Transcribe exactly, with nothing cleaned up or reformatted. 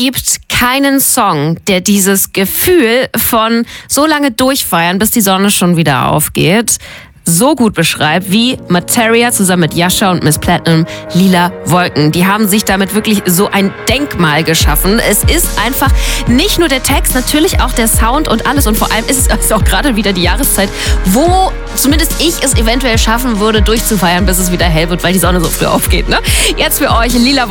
gibt keinen Song, der dieses Gefühl von so lange durchfeiern, bis die Sonne schon wieder aufgeht, so gut beschreibt wie Materia zusammen mit Yasha und Miss Platinum, Lila Wolken. Die haben sich damit wirklich so ein Denkmal geschaffen. Es ist einfach nicht nur der Text, natürlich auch der Sound und alles. Und vor allem ist es auch gerade wieder die Jahreszeit, wo zumindest ich es eventuell schaffen würde, durchzufeiern, bis es wieder hell wird, weil die Sonne so früh aufgeht. Ne? Jetzt für euch Lila Wolken.